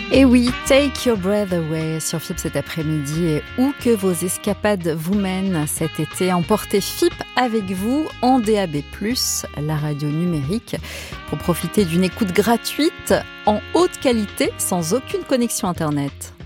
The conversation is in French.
Et oui, Take Your Breath Away sur FIP cet après-midi, et où que vos escapades vous mènent cet été, emportez FIP avec vous en DAB+, la radio numérique, pour profiter d'une écoute gratuite en haute qualité sans aucune connexion Internet.